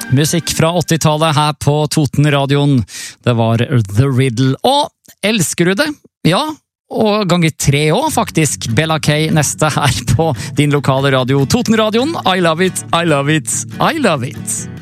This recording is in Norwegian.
Musikk fra 80-tallet her på Toten-radioen. Det var The Riddle. Og elsker du det? Ja, og ganger 3 også, faktisk. Bella K neste her på din lokale radio. Toten-radioen. I love it, I love it, I love it.